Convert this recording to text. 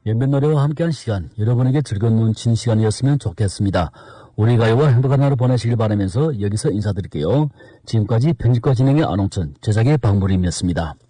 연변 노래와 함께한 시간, 여러분에게 즐거운 눈친 시간이었으면 좋겠습니다. 우리 가요와 행복한 하루 보내시길 바라면서 여기서 인사드릴게요. 지금까지 편집과 진행의 안홍천, 제작의 박무림이었습니다.